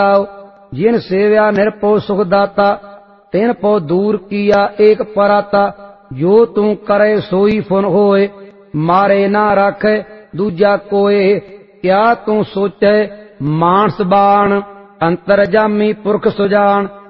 जिन सेव्या निरपो सुख दाता, तिन पो दूर किया एक पराता। जो तू करे सोई फुन होए, मारे ना राखे दूजा कोए। क्या तू सोचे मानस बाण, अंतरजामी पुरख सुजान।